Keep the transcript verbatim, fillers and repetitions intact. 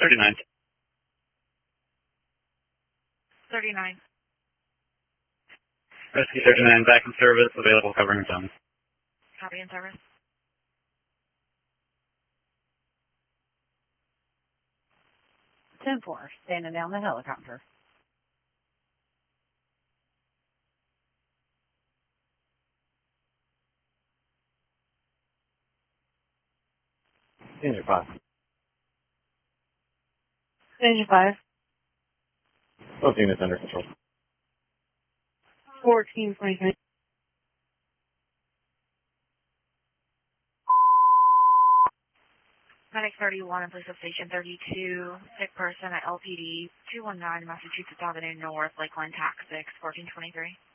thirty-nine. thirty-nine. Rescue thirty-nine back in service, available covering zone. Copy in service. ten four, standing down the helicopter. Engine five. Engine five. Both units under control. fourteen twenty-three. Medic thirty-one and police station thirty-two, sick person at L P D two one nine Massachusetts Avenue North, Lakeland, Tax six, fourteen twenty-three.